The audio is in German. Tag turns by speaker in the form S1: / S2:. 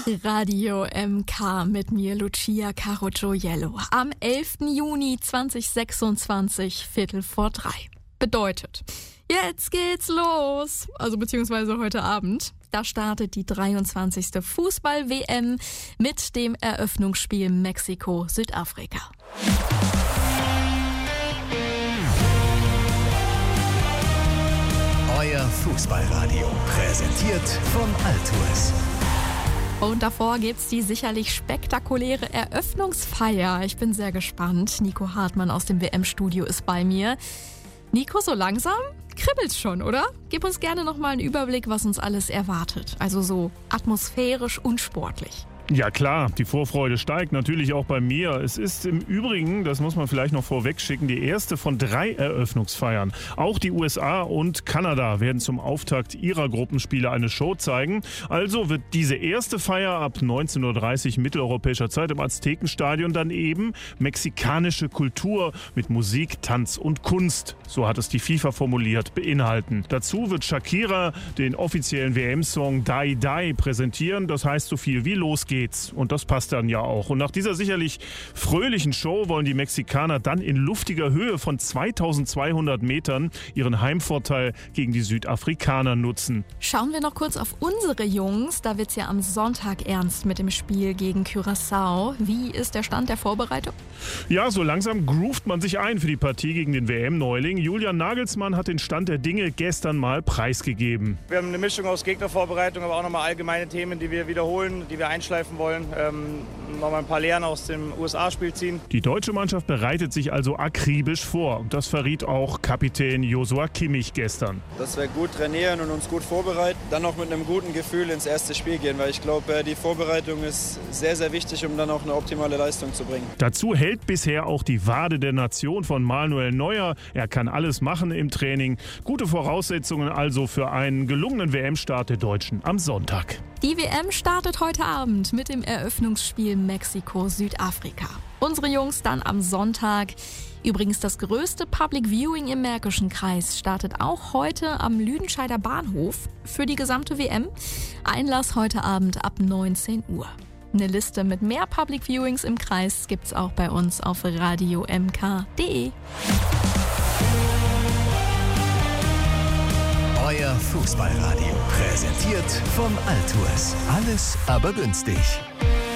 S1: Radio MK mit mir, Lucia Carogioiello. Am 11. Juni 2026, 2:15. Bedeutet, jetzt geht's los. Also beziehungsweise heute Abend. Da startet die 23. Fußball-WM mit dem Eröffnungsspiel Mexiko-Südafrika.
S2: Euer Fußballradio, präsentiert von Altours.
S1: Und davor gibt's die sicherlich spektakuläre Eröffnungsfeier. Ich bin sehr gespannt. Nico Hartmann aus dem WM-Studio ist bei mir. Nico, so langsam kribbelt's schon, oder? Gib uns gerne nochmal einen Überblick, was uns alles erwartet. Also so atmosphärisch und sportlich.
S3: Ja klar, die Vorfreude steigt natürlich auch bei mir. Es ist im Übrigen, das muss man vielleicht noch vorweg schicken, die erste von 3 Eröffnungsfeiern. Auch die USA und Kanada werden zum Auftakt ihrer Gruppenspiele eine Show zeigen. Also wird diese erste Feier ab 19:30 Uhr mitteleuropäischer Zeit im Aztekenstadion dann eben mexikanische Kultur mit Musik, Tanz und Kunst, so hat es die FIFA formuliert, beinhalten. Dazu wird Shakira den offiziellen WM-Song Die Die präsentieren. Das heißt so viel wie Los geht's. Und das passt dann ja auch. Und nach dieser sicherlich fröhlichen Show wollen die Mexikaner dann in luftiger Höhe von 2200 Metern ihren Heimvorteil gegen die Südafrikaner nutzen.
S1: Schauen wir noch kurz auf unsere Jungs. Da wird's ja am Sonntag ernst mit dem Spiel gegen Curaçao. Wie ist der Stand der Vorbereitung?
S3: Ja, so langsam groovt man sich ein für die Partie gegen den WM-Neuling. Julian Nagelsmann hat den Stand der Dinge gestern mal preisgegeben.
S4: Wir haben eine Mischung aus Gegnervorbereitung, aber auch nochmal allgemeine Themen, die wir wiederholen, die wir einschleifen wollen. Nochmal ein paar Lehren aus dem USA-Spiel ziehen.
S3: Die deutsche Mannschaft bereitet sich also akribisch vor. Das verriet auch Kapitän Joshua Kimmich gestern.
S5: Dass wir gut trainieren und uns gut vorbereiten, dann auch mit einem guten Gefühl ins erste Spiel gehen, weil ich glaube, die Vorbereitung ist sehr, sehr wichtig, um dann auch eine optimale Leistung zu bringen.
S3: Dazu hält bisher auch die Wade der Nation von Manuel Neuer. Er kann alles machen im Training. Gute Voraussetzungen also für einen gelungenen WM-Start der Deutschen am Sonntag.
S1: Die WM startet heute Abend mit dem Eröffnungsspiel Mexiko-Südafrika. Unsere Jungs dann am Sonntag. Übrigens das größte Public Viewing im Märkischen Kreis startet auch heute am Lüdenscheider Bahnhof für die gesamte WM. Einlass heute Abend ab 19 Uhr. Eine Liste mit mehr Public Viewings im Kreis gibt's auch bei uns auf radiomk.de.
S2: Euer Fußballradio, präsentiert von Altours. Alles aber günstig.